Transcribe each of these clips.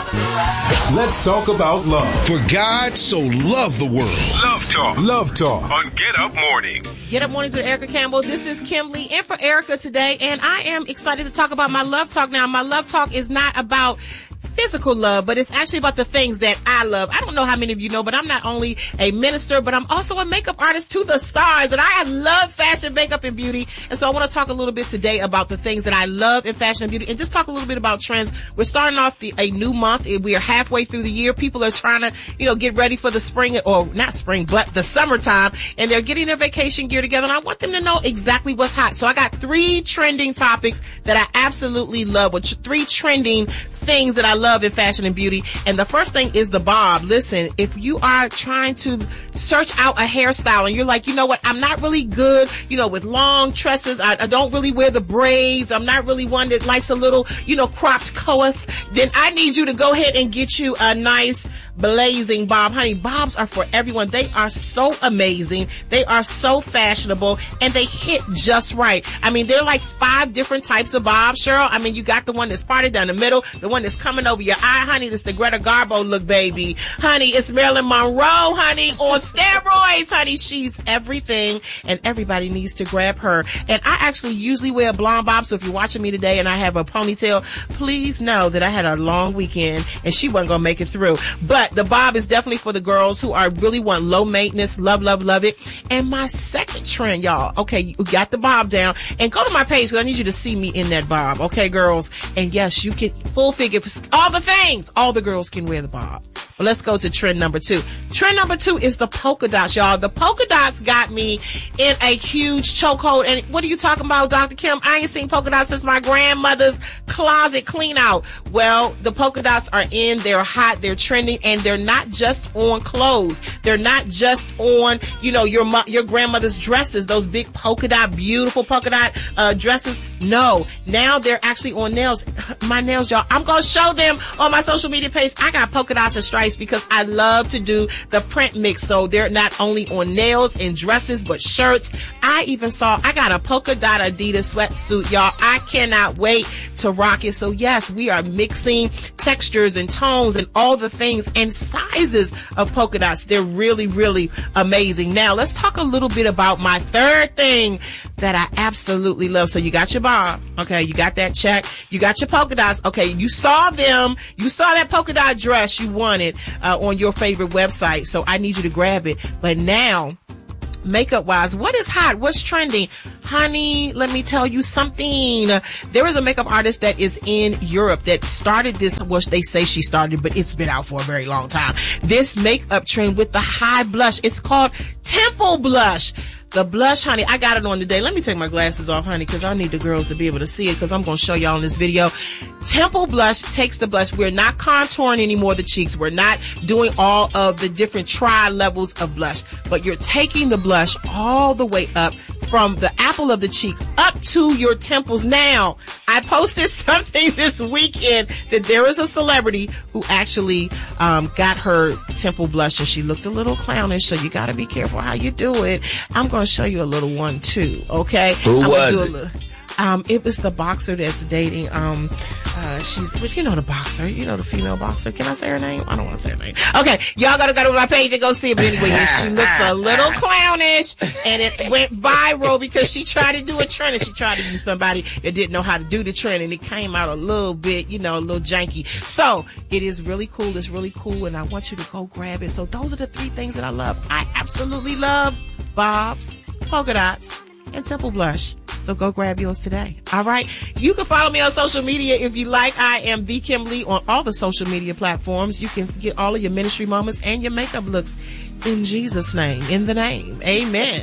Let's talk about love. For God so loved the world. Love Talk. Love Talk. On Get Up Morning. Get Up Mornings with Erica Campbell. This is Kim Lee in for Erica today, and I am excited to talk about my love talk now. My love talk is not about physical love, but it's actually about the things that I love. I don't know how many of you know, but I'm not only a minister, but I'm also a makeup artist to the stars, and I love fashion, makeup, and beauty. And so I want to talk a little bit today about the things that I love in fashion and beauty, and just talk a little bit about trends. We're starting off a new month. We are halfway through the year. People are trying to, get ready for the spring, or not spring, but the summertime, and they're getting their vacation gear together, and I want them to know exactly what's hot. So I got 3 trending topics that I absolutely love, which 3 trending things that I love in fashion and beauty. And the first thing is the bob. Listen, if you are trying to search out a hairstyle and you're like, you know what, I'm not really good, with long tresses. I don't really wear the braids. I'm not really one that likes a little, cropped coif. Then I need you to go ahead and get you a nice blazing bob. Honey, bobs are for everyone. They are so amazing. They are so fashionable, and they hit just right. I mean, they're like 5 different types of bobs, Cheryl. I mean, you got the one that's parted down the middle, the one that's coming over your eye, honey. That's the Greta Garbo look, baby. Honey, it's Marilyn Monroe, honey, on steroids, honey. She's everything, and everybody needs to grab her. And I actually usually wear a blonde bob, so if you're watching me today and I have a ponytail, please know that I had a long weekend and she wasn't going to make it through. But the bob is definitely for the girls who are really want low maintenance, love it. And my second trend, y'all, okay, you got the bob down, and go to my page because I need you to see me in that bob, okay, girls? And yes, you can full figure, all the things, all the girls can wear the bob. But let's go to trend number 2. Trend number 2 is the polka dots, y'all. The polka dots got me in a huge chokehold. And what are you talking about, Dr. Kim? I ain't seen polka dots since my grandmother's closet clean out. Well, the polka dots are in, they're hot, they're trending, and they're not just on clothes. They're not just on, your grandmother's dresses, those big polka dot, beautiful polka dot dresses. No, now they're actually on nails. My nails, y'all, I'm going to show them on my social media page. I got polka dots and stripes because I love to do the print mix. So they're not only on nails and dresses, but shirts. I got a polka dot Adidas sweatsuit, y'all. I cannot wait to rock it. So yes, we are mixing textures and tones and all the things and sizes of polka dots. They're really, really amazing. Now let's talk a little bit about my third thing that I absolutely love. So you got your bob. Okay. You got that check. You got your polka dots. Okay. You saw them. You saw that polka dot dress you wanted on your favorite website. So I need you to grab it. But now, makeup wise, what is hot? What's trending? Honey, let me tell you something. There is a makeup artist that is in Europe that started this, well, they say she started, but it's been out for a very long time. This makeup trend with the high blush. It's called Temple Blush. The blush, honey, I got it on today. Let me take my glasses off, honey, because I need the girls to be able to see it, because I'm going to show y'all in this video. Temple Blush takes the blush. We're not contouring anymore the cheeks. We're not doing all of the different levels of blush, but you're taking the blush all the way up from the apple of the cheek up to your temples. Now, I posted something this weekend that there is a celebrity who actually got her temple blush, and she looked a little clownish, so you got to be careful how you do it. I'm going to show you a little one too, okay? Who was it? It was the boxer that's dating, the boxer, the female boxer. Can I say her name? I don't want to say her name. Okay, y'all gotta go to my page and go see it. But anyway, she looks a little clownish, and it went viral because she tried to do a trend, and she tried to use somebody that didn't know how to do the trend, and it came out a little bit, a little janky. So it is really cool. It's really cool, and I want you to go grab it. So those are the 3 things that I love. I absolutely love bobs, polka dots, and temple blush. So go grab yours today. All right. You can follow me on social media if you like. I am the Kim Lee on all the social media platforms. You can get all of your ministry moments and your makeup looks in Jesus' name. In the name. Amen.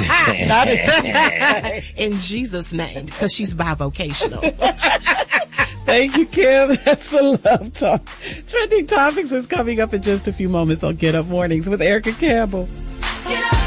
In Jesus' name, because she's bivocational. Thank you, Kim. That's the Love Talk. Trending Topics is coming up in just a few moments on Get Up Mornings with Erica Campbell. Get up.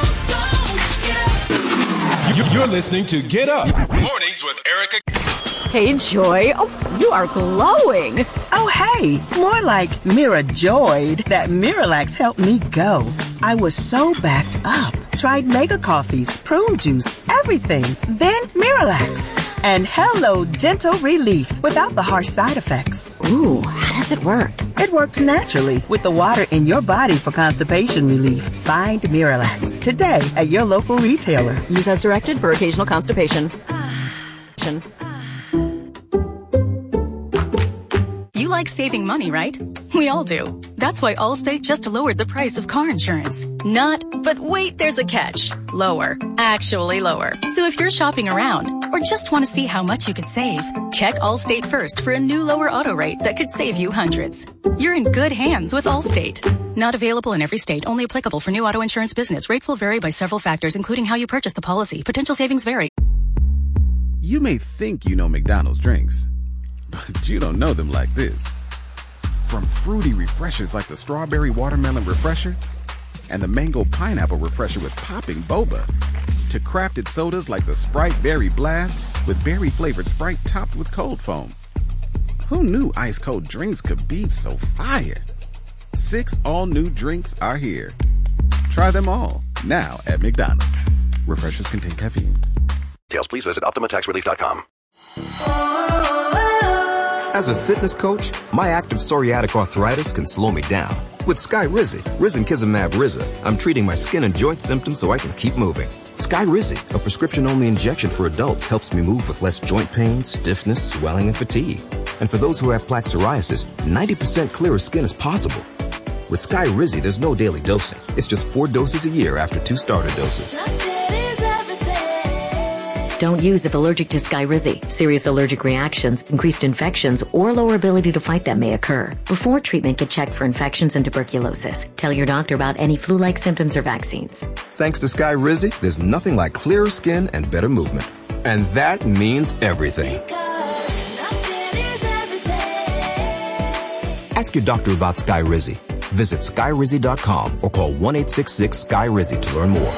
You're listening to Get Up Mornings with Erica. Hey, Joy. Oh, you are glowing. Oh, hey, more like Mirajoyed. That Miralax helped me go. I was so backed up. Tried mega coffees, prune juice, everything. Then Miralax. And hello, gentle relief without the harsh side effects. Ooh, how does it work? It works naturally with the water in your body for constipation relief. Find Miralax today at your local retailer. Use as directed for occasional constipation. You like saving money, right? We all do. That's why Allstate just lowered the price of car insurance. But wait, there's a catch. Lower. Actually lower. So if you're shopping around or just want to see how much you could save, check Allstate first for a new lower auto rate that could save you hundreds. You're in good hands with Allstate. Not available in every state. Only applicable for new auto insurance business. Rates will vary by several factors, including how you purchase the policy. Potential savings vary. You may think you know McDonald's drinks, but you don't know them like this. From fruity refreshers like the Strawberry Watermelon Refresher and the Mango Pineapple Refresher with popping boba, to crafted sodas like the Sprite Berry Blast with berry-flavored Sprite topped with cold foam. Who knew ice-cold drinks could be so fire? 6 all-new drinks are here. Try them all, now at McDonald's. Refreshers contain caffeine. Details, please visit OptimaTaxRelief.com. As a fitness coach, my active psoriatic arthritis can slow me down. With Skyrizi, Risankizumab Riza, I'm treating my skin and joint symptoms so I can keep moving. Skyrizi, a prescription-only injection for adults, helps me move with less joint pain, stiffness, swelling, and fatigue. And for those who have plaque psoriasis, 90% clearer skin is possible. With Skyrizi, there's no daily dosing. It's just 4 doses a year after 2 starter doses. Don't use if allergic to Skyrizi. Serious allergic reactions, increased infections, or lower ability to fight them may occur. Before treatment, get checked for infections and tuberculosis. Tell your doctor about any flu-like symptoms or vaccines. Thanks to Skyrizi, there's nothing like clearer skin and better movement. And that means everything. Ask your doctor about Skyrizi. Visit Skyrizi.com or call 1-866-SKY-RIZI to learn more.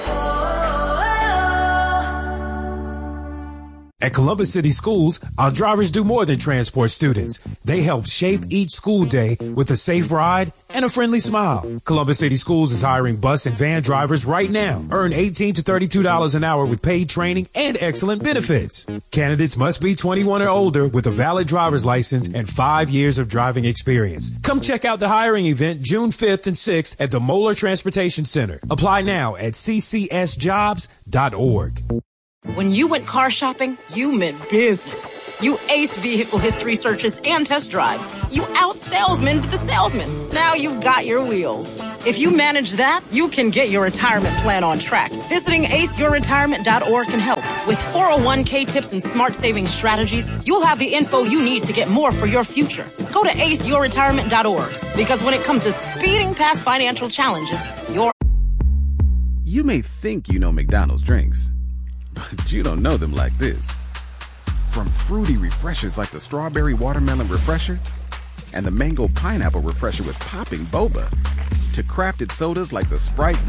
At Columbus City Schools, our drivers do more than transport students. They help shape each school day with a safe ride and a friendly smile. Columbus City Schools is hiring bus and van drivers right now. Earn $18 to $32 an hour with paid training and excellent benefits. Candidates must be 21 or older with a valid driver's license and 5 years of driving experience. Come check out the hiring event June 5th and 6th at the Moeller Transportation Center. Apply now at ccsjobs.org. When you went car shopping, you meant business. You aced vehicle history searches and test drives. You out-salesmaned the salesman. Now you've got your wheels. If you manage that, you can get your retirement plan on track. Visiting aceyourretirement.org can help. With 401k tips and smart savings strategies, you'll have the info you need to get more for your future. Go to aceyourretirement.org, because when it comes to speeding past financial challenges, You may think you know McDonald's drinks, but you don't know them like this. From fruity refreshers like the Strawberry Watermelon Refresher and the Mango Pineapple Refresher with popping boba, to crafted sodas like the Sprite